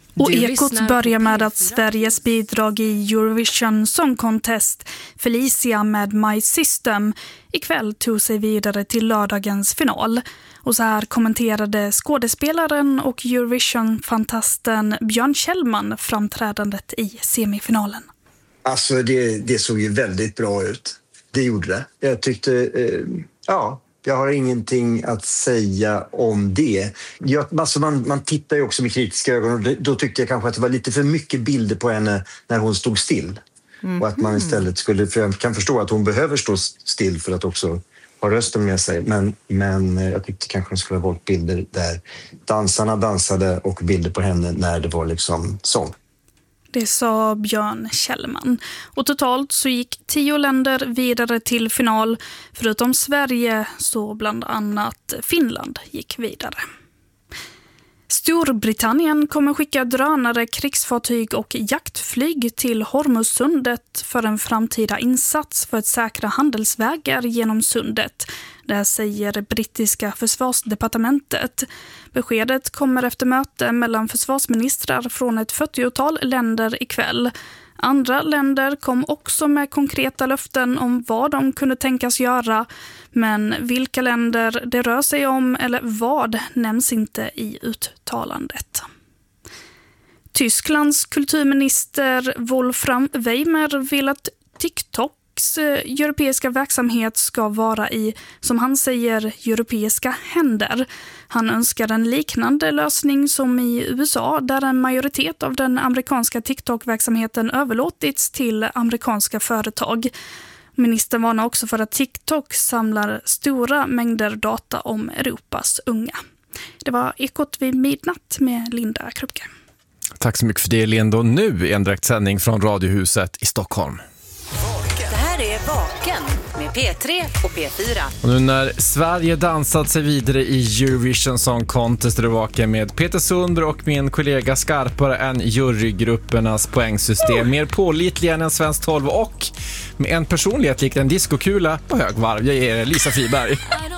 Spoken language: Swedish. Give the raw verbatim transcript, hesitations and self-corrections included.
Och Ekot börjar med att Sveriges bidrag i Eurovision Song Contest, Felicia med My System, ikväll tog sig vidare till lördagens final. Och så här kommenterade skådespelaren och Eurovision-fantasten Björn Kjellman framträdandet i semifinalen. Alltså det, det såg ju väldigt bra ut. Det gjorde det. Jag tyckte, eh, ja... Jag har ingenting att säga om det. Jag, alltså man, man tittar ju också med kritiska ögon och då tyckte jag kanske att det var lite för mycket bilder på henne när hon stod still. Mm. Och att man istället skulle, för jag kan förstå att hon behöver stå still för att också ha rösten med sig. Men, men jag tyckte kanske hon skulle ha valt bilder där dansarna dansade och bilder på henne när det var liksom sång. Det sa Björn Kjellman. Och totalt så gick tio länder vidare till final. Förutom Sverige så bland annat Finland gick vidare. Storbritannien kommer skicka drönare, krigsfartyg och jaktflyg till Hormuzsundet för en framtida insats för att säkra handelsvägar genom sundet. Det säger det brittiska försvarsdepartementet. Beskedet kommer efter möte mellan försvarsministrar från ett fyrtiotal länder ikväll. Andra länder kom också med konkreta löften om vad de kunde tänkas göra, men vilka länder det rör sig om eller vad nämns inte i uttalandet. Tysklands kulturminister Wolfram Weimer vill att TikToks europeiska verksamhet ska vara i, som han säger, europeiska händer. Han önskar en liknande lösning som i U S A, där en majoritet av den amerikanska TikTok-verksamheten överlåtits till amerikanska företag. Ministern varnar också för att TikTok samlar stora mängder data om Europas unga. Det var Ekot vid midnatt med Linda Krupke. Tack så mycket för det, Linda. Nu en direktsändning från Radiohuset i Stockholm. Det här är Vaken med P tre och P fyra. Och nu när Sverige dansat sig vidare i Eurovision Song Contest är det Vaken med Peter Sundberg och min kollega skarpare än jurygruppernas poängsystem. Mer pålitliga än en svensk tolv och med en personlighet likt en diskokula på högvarv. Jag ger Lisa Friberg.